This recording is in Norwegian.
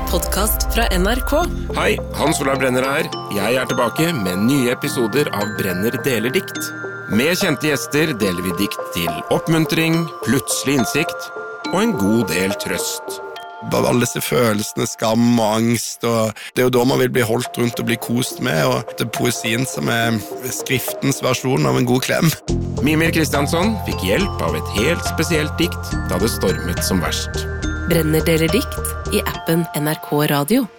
podcast fra NRK. Hei, Hans Olav Brenner her. Jeg tilbake med nye episoder av Brenner deler dikt. Med kjente gjester deler vi dikt til oppmuntring, plutselig innsikt og en god del trøst. Alle disse følelsene, skam og angst, og det er jo da man vil bli holdt rundt og bli kost med, og det er poesien som skriftens versjon av en god klem. Mimir Kristiansson fikk hjelp av et helt spesielt dikt da det stormet som verst. Brenner deler dikt i appen NRK Radio.